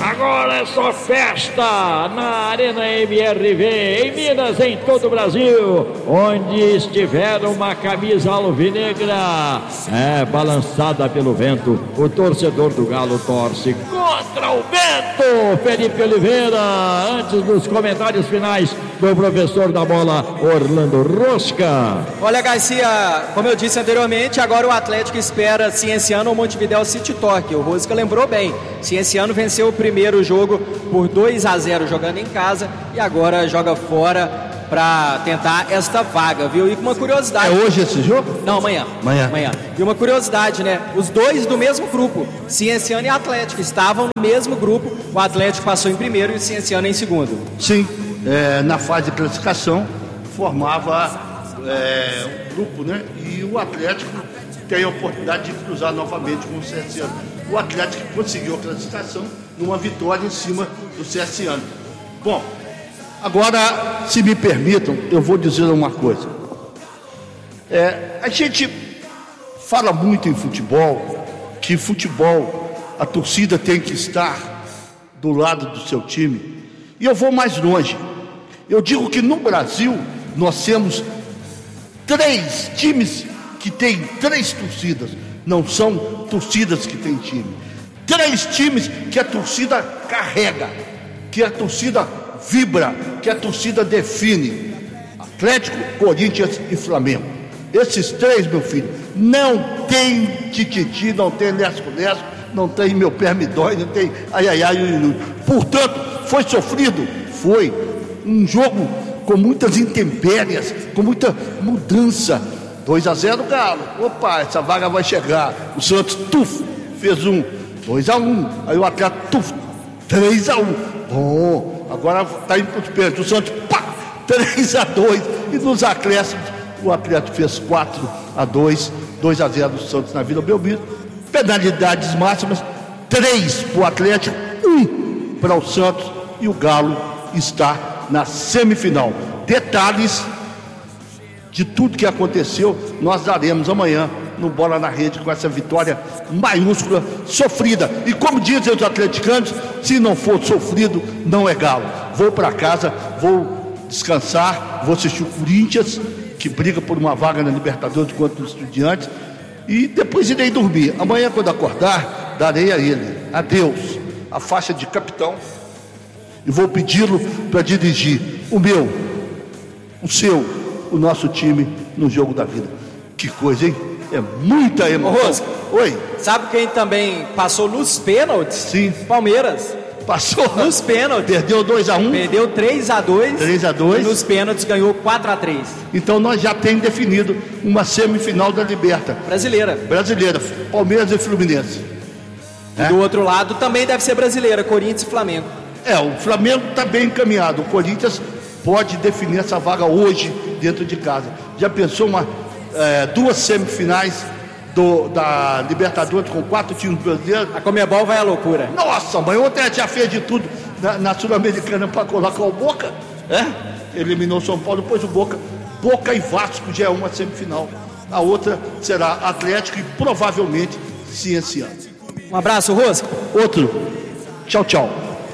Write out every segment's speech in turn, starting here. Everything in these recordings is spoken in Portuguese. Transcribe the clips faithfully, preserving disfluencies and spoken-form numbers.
Agora é só festa na Arena M R V, em Minas, em todo o Brasil. Onde estiver uma camisa alvinegra, é balançada pelo vento, o torcedor do Galo torce contra o vento. Felipe Oliveira, antes dos comentários finais do professor da bola, Orlando Rosca. Olha, Garcia, como eu disse anteriormente, agora o Atlético espera Cienciano ou Montevidéu City Torque. O Rosca lembrou bem, Cienciano venceu o primeiro jogo por dois a zero jogando em casa e agora joga fora para tentar esta vaga, viu? E com uma curiosidade... É hoje esse jogo? Não, amanhã. Amanhã. Amanhã. E uma curiosidade, né? Os dois do mesmo grupo, Cienciano e Atlético, estavam no mesmo grupo. O Atlético passou em primeiro e o Cienciano em segundo. Sim, é, na fase de classificação formava é, um grupo, né? E o Atlético tem a oportunidade de cruzar novamente com o Cienciano. O Atlético conseguiu a classificação numa vitória em cima do Cienciano. Bom, agora, se me permitam, eu vou dizer uma coisa. É, a gente fala muito em futebol, que futebol, a torcida tem que estar do lado do seu time. E eu vou mais longe. Eu digo que no Brasil, nós temos três times que têm três torcidas. Não são torcidas que têm time. Três times que a torcida carrega, que a torcida vibra, que a torcida define: Atlético, Corinthians e Flamengo. Esses três, meu filho, não tem tititi, não tem lesco-lesco, não tem meu pé me dói, não tem ai, ai, ai, ai. Portanto, foi sofrido? Foi. Um jogo com muitas intempéries, com muita mudança. dois a zero Galo. Opa, essa vaga vai chegar. O Santos, tuf, fez um. dois a um. Aí o Atlético, tuf, três a um. Bom, agora está indo para os pênaltis. O Santos, pá, três a dois. E nos acréscimos, o Atlético fez quatro a dois. dois a zero do Santos na Vila Belmiro. Penalidades máximas: três para o Atlético, um para o Santos. E o Galo está na semifinal. Detalhes de tudo que aconteceu nós daremos amanhã no Bola na Rede, com essa vitória maiúscula, sofrida. E como dizem os atleticanos, se não for sofrido, não é Galo. Vou para casa, vou descansar, vou assistir o Corinthians, que briga por uma vaga na Libertadores contra os Estudiantes, e depois irei dormir. Amanhã, quando acordar, darei a ele, adeus, a faixa de capitão, e vou pedi-lo para dirigir o meu, o seu, o nosso time no jogo da vida. Que coisa, hein? É muita emoção. Rosca, oi. Sabe quem também passou nos pênaltis? Sim. Palmeiras. Passou nos pênaltis. Perdeu dois a um. Perdeu três a dois. três a dois. E nos pênaltis ganhou quatro a três. Então nós já temos definido uma semifinal da Liberta. Brasileira. Brasileira. Palmeiras e Fluminense. E é? Do outro lado também deve ser brasileira, Corinthians e Flamengo. É, o Flamengo está bem encaminhado. O Corinthians pode definir essa vaga hoje dentro de casa. Já pensou uma, é, duas semifinais do, da Libertadores com quatro times brasileiros? A Conmebol vai à loucura. Nossa, mãe, ontem já fez de tudo na, na Sul-Americana para colocar o Boca, é? Eliminou São Paulo, depois o Boca. Boca e Vasco já é uma semifinal. A outra será Atlético e provavelmente Cienciano. Um abraço, Rosca. Outro. Tchau, tchau.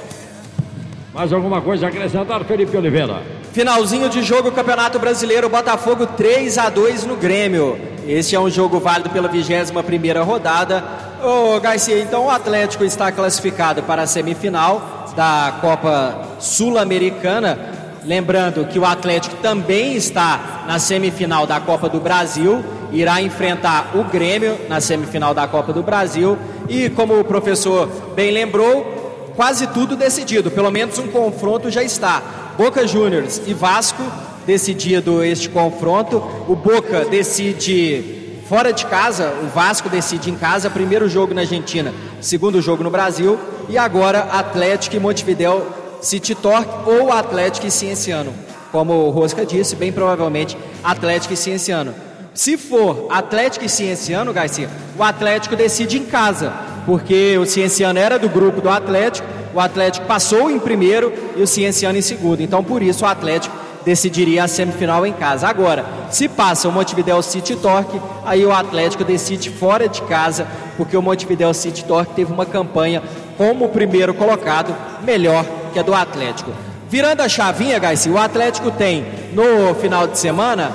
Mais alguma coisa a acrescentar, Felipe Oliveira? Finalzinho de jogo, Campeonato Brasileiro, Botafogo três a dois no Grêmio. Este é um jogo válido pela vigésima primeira rodada. Ô Garcia, então o Atlético está classificado para a semifinal da Copa Sul-Americana. Lembrando que o Atlético também está na semifinal da Copa do Brasil, irá enfrentar o Grêmio na semifinal da Copa do Brasil. E como o professor bem lembrou, quase tudo decidido, pelo menos um confronto já está. Boca Juniors e Vasco, decidido este confronto. O Boca decide fora de casa, o Vasco decide em casa, primeiro jogo na Argentina, segundo jogo no Brasil, e agora Atlético e Montevidéu City Torque ou Atlético e Cienciano. Como o Rosca disse, bem provavelmente Atlético e Cienciano. Se for Atlético e Cienciano, Garcia, o Atlético decide em casa, porque o Cienciano era do grupo do Atlético, o Atlético passou em primeiro e o Cienciano em segundo. Então, por isso, o Atlético decidiria a semifinal em casa. Agora, se passa o Montevidéu City Torque, aí o Atlético decide fora de casa, porque o Montevidéu City Torque teve uma campanha como primeiro colocado, melhor que a do Atlético. Virando a chavinha, Garcia, o Atlético tem no final de semana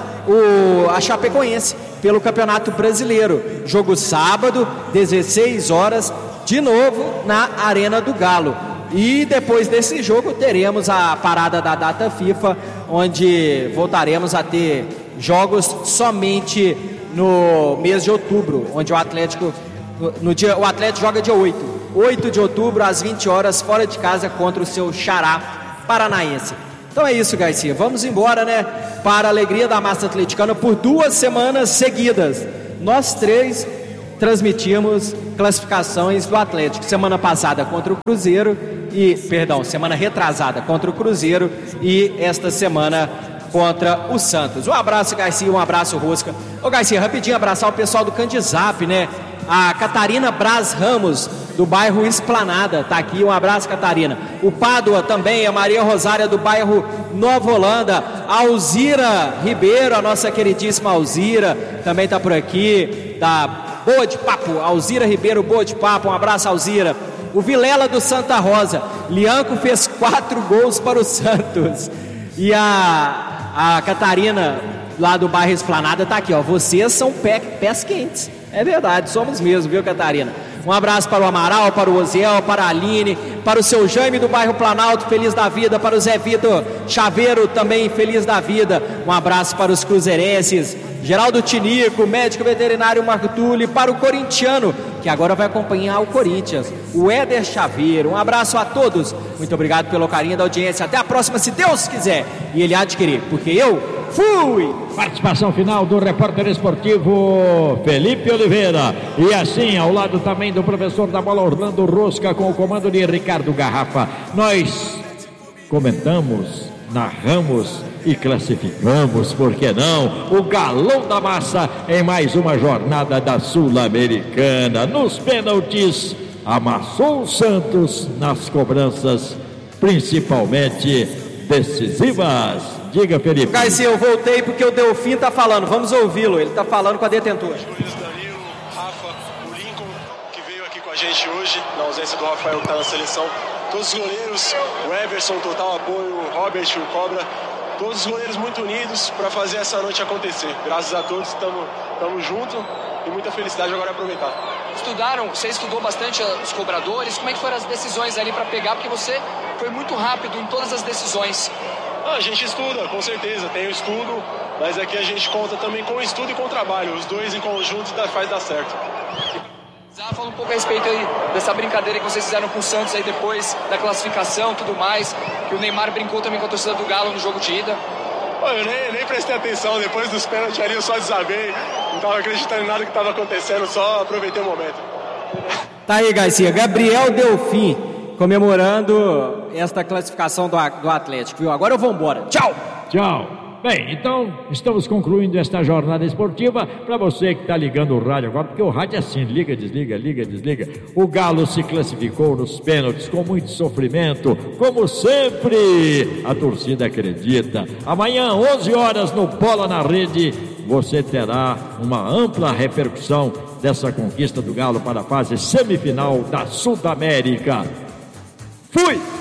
o, a Chapecoense pelo Campeonato Brasileiro. Jogo sábado, dezesseis horas, de novo na Arena do Galo. E depois desse jogo teremos a parada da data FIFA, onde voltaremos a ter jogos somente no mês de outubro, onde o Atlético, no dia, o Atlético joga dia oito. oito de outubro, às vinte horas, fora de casa, contra o seu xará paranaense. Então é isso, Garcia. Vamos embora, né? Para a alegria da massa atleticana por duas semanas seguidas. Nós três transmitimos classificações do Atlético. Semana passada contra o Cruzeiro e, perdão, semana retrasada contra o Cruzeiro e esta semana contra o Santos. Um abraço, Garcia, um abraço, Rosca. Ô, Garcia, rapidinho abraçar o pessoal do Candizap, né? A Catarina Braz Ramos, do bairro Esplanada, tá aqui, um abraço, Catarina. O Pádua também, a Maria Rosária, do bairro Nova Holanda. A Alzira Ribeiro, a nossa queridíssima Alzira, também tá por aqui, da Boa de Papo, Alzira Ribeiro, Boa de Papo, um abraço, Alzira. O Vilela do Santa Rosa, Lianco fez quatro gols para o Santos. E a, a Catarina, lá do bairro Esplanada, tá aqui, ó, vocês são pé, pés quentes. É verdade, somos mesmo, viu, Catarina? Um abraço para o Amaral, para o Oziel, para a Aline, para o seu Jaime do bairro Planalto, feliz da vida, para o Zé Vitor Chaveiro, também feliz da vida. Um abraço para os cruzeirenses, Geraldo Tinico, médico veterinário Marco Túlio, para o corintiano, que agora vai acompanhar o Corinthians, o Éder Chaveiro. Um abraço a todos, muito obrigado pelo carinho da audiência. Até a próxima, se Deus quiser, e Ele há de querer, porque eu fui! Participação final do repórter esportivo Felipe Oliveira. E assim, ao lado também do professor da bola Orlando Rosca, com o comando de Ricardo Garrafa, nós comentamos, narramos e classificamos, por que não, o Galão da Massa em mais uma jornada da Sul-Americana. Nos pênaltis, amassou o Santos, nas cobranças principalmente decisivas. Diga, Felipe. Garcia, eu voltei porque o Delfim tá falando, vamos ouvi-lo, ele tá falando com a detentora. Danilo, Rafa, o Lincoln, que veio aqui com a gente hoje, na ausência do Rafael que tá na seleção, todos os goleiros, o Everson, total apoio, o Robert, o Cobra, todos os goleiros muito unidos para fazer essa noite acontecer. Graças a todos, estamos juntos e muita felicidade agora é aproveitar. Estudaram, você estudou bastante os cobradores, como é que foram as decisões ali para pegar, porque você foi muito rápido em todas as decisões. Ah, a gente estuda, com certeza, tem o estudo, mas aqui a gente conta também com o estudo e com o trabalho, os dois em conjunto faz dar certo. Fala um pouco a respeito aí dessa brincadeira que vocês fizeram com o Santos aí depois da classificação, tudo mais, que o Neymar brincou também com a torcida do Galo no jogo de ida. Eu nem, nem prestei atenção, depois dos pênaltis ali eu só desabei, não estava acreditando em nada que estava acontecendo, só aproveitei o momento. Tá aí, Garcia, Gabriel Delfim comemorando esta classificação do, do Atlético, viu? Agora eu vou embora. Tchau! Tchau! Bem, então estamos concluindo esta jornada esportiva. Para você que está ligando o rádio agora, porque o rádio é assim, liga, desliga, liga, desliga. O Galo se classificou nos pênaltis com muito sofrimento, como sempre. A torcida acredita. Amanhã, onze horas, no Bola na Rede, você terá uma ampla repercussão dessa conquista do Galo para a fase semifinal da Sudamérica. Fui!